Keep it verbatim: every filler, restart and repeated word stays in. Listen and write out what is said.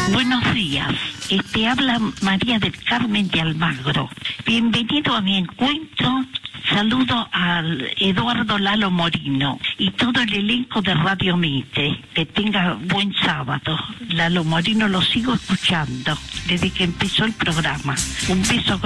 Buenos días, este habla María del Carmen de Almagro. Bienvenido a mi encuentro. Saludo al Eduardo Lalo Morino y todo el elenco de Radio Mitre. Que tenga buen sábado. Lalo Morino lo sigo escuchando desde que empezó el programa. Un beso.